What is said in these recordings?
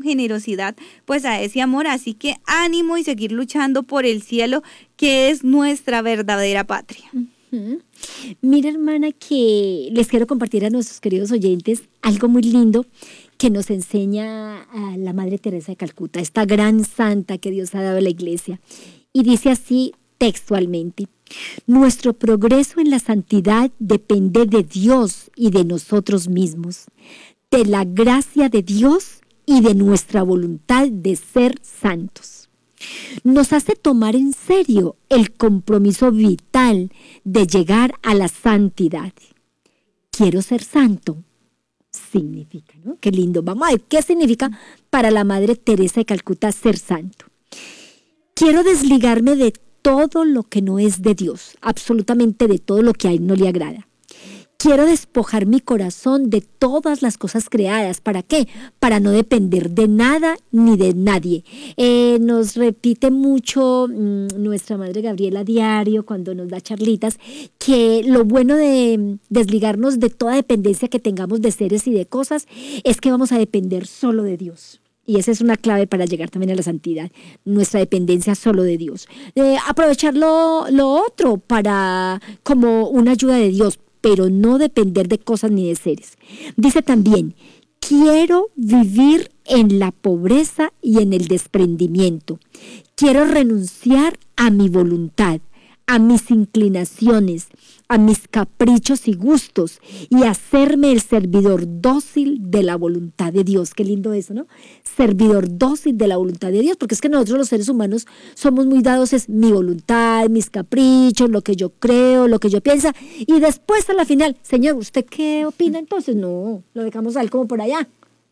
generosidad pues a ese amor, así que ánimo y seguir luchando por el cielo, que es nuestra verdadera patria. Uh-huh. Mira, hermana, que les quiero compartir a nuestros queridos oyentes algo muy lindo que nos enseña a la Madre Teresa de Calcuta, esta gran santa que Dios ha dado a la Iglesia. Y dice así textualmente: nuestro progreso en la santidad depende de Dios y de nosotros mismos, de la gracia de Dios y de nuestra voluntad de ser santos. Nos hace tomar en serio el compromiso vital de llegar a la santidad. Quiero ser santo. Significa, ¿no? Qué lindo. Vamos a ver qué significa para la Madre Teresa de Calcuta ser santo. Quiero desligarme de todo lo que no es de Dios, absolutamente de todo lo que a Él no le agrada. Quiero despojar mi corazón de todas las cosas creadas. ¿Para qué? Para no depender de nada ni de nadie. Nos repite mucho nuestra Madre Gabriela a diario cuando nos da charlitas, que lo bueno de desligarnos de toda dependencia que tengamos de seres y de cosas es que vamos a depender solo de Dios. Y esa es una clave para llegar también a la santidad, nuestra dependencia solo de Dios. Aprovechar lo otro para como una ayuda de Dios, pero no depender de cosas ni de seres. Dice también: quiero vivir en la pobreza y en el desprendimiento. Quiero renunciar a mi voluntad, a mis inclinaciones, a mis caprichos y gustos, y hacerme el servidor dócil de la voluntad de Dios. Qué lindo eso, ¿no? Servidor dócil de la voluntad de Dios, porque es que nosotros los seres humanos somos muy dados, es mi voluntad, mis caprichos, lo que yo creo, lo que yo pienso, y después a la final, Señor, ¿usted qué opina? Entonces, no, lo dejamos a Él como por allá,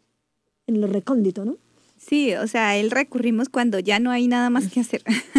en lo recóndito, ¿no? Sí, o sea, a Él recurrimos cuando ya no hay nada más que hacer.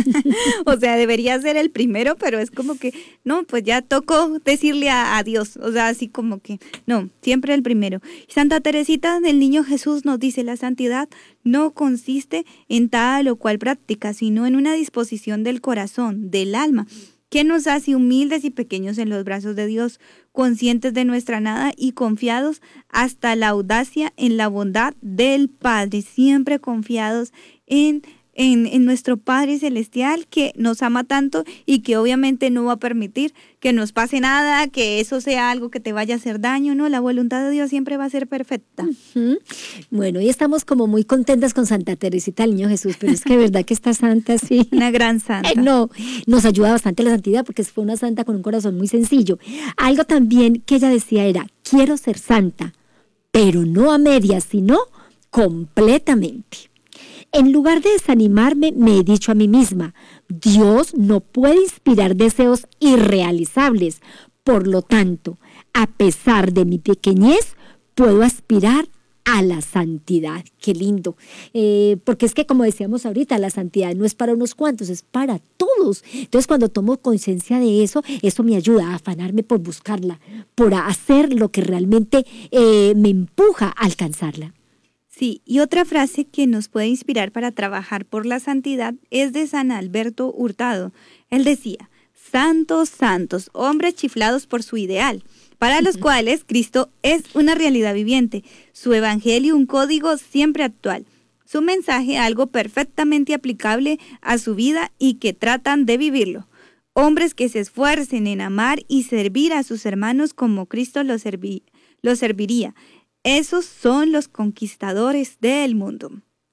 O sea, debería ser el primero, pero es como que, no, pues ya tocó decirle a Dios. O sea, así como que, no, siempre el primero. Santa Teresita del Niño Jesús nos dice: la santidad no consiste en tal o cual práctica, sino en una disposición del corazón, del alma, que nos hace humildes y pequeños en los brazos de Dios, conscientes de nuestra nada y confiados hasta la audacia en la bondad del Padre, siempre confiados en nuestro Padre Celestial, que nos ama tanto y que obviamente no va a permitir que nos pase nada, que eso sea algo que te vaya a hacer daño, ¿no? La voluntad de Dios siempre va a ser perfecta. Uh-huh. Bueno, y estamos como muy contentas con Santa Teresita del Niño Jesús, pero es que de verdad que esta santa, sí. Una gran santa. No, nos ayuda bastante la santidad porque fue una santa con un corazón muy sencillo. Algo también que ella decía era: quiero ser santa, pero no a medias, sino completamente. En lugar de desanimarme, me he dicho a mí misma: Dios no puede inspirar deseos irrealizables. Por lo tanto, a pesar de mi pequeñez, puedo aspirar a la santidad. Qué lindo. Porque es que, como decíamos ahorita, la santidad no es para unos cuantos, es para todos. Entonces, cuando tomo conciencia de eso, eso me ayuda a afanarme por buscarla, por hacer lo que realmente me empuja a alcanzarla. Sí, y otra frase que nos puede inspirar para trabajar por la santidad es de San Alberto Hurtado. Él decía: santos, santos, hombres chiflados por su ideal, para los cuales Cristo es una realidad viviente, su evangelio un código siempre actual, su mensaje algo perfectamente aplicable a su vida y que tratan de vivirlo. Hombres que se esfuercen en amar y servir a sus hermanos como Cristo los serviría. Esos son los conquistadores del mundo.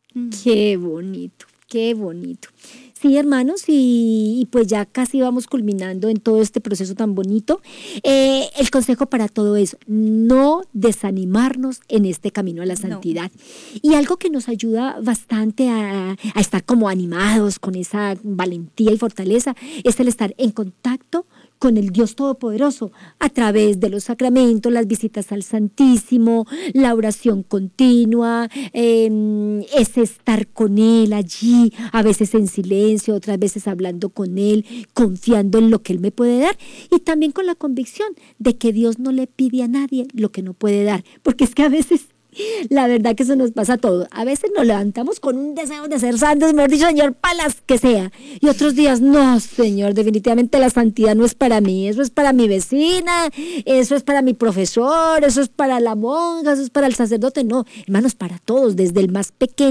Qué bonito, qué bonito. Sí, hermanos, y pues ya casi vamos culminando en todo este proceso tan bonito. El consejo para todo es no desanimarnos en este camino a la santidad. No. Y algo que nos ayuda bastante a estar como animados con esa valentía y fortaleza es el estar en contacto con el Dios Todopoderoso, a través de los sacramentos, las visitas al Santísimo, la oración continua, es estar con Él allí, a veces en silencio, otras veces hablando con Él, confiando en lo que Él me puede dar, y también con la convicción de que Dios no le pide a nadie lo que no puede dar, porque es que a veces la verdad que eso nos pasa a todos. A veces nos levantamos con un deseo de ser santos, mejor dicho, Señor, para las que sea. Y otros días, no, Señor, definitivamente la santidad no es para mí. Eso es para mi vecina, eso es para mi profesor, eso es para la monja, eso es para el sacerdote. No, hermanos, para todos, desde el más pequeño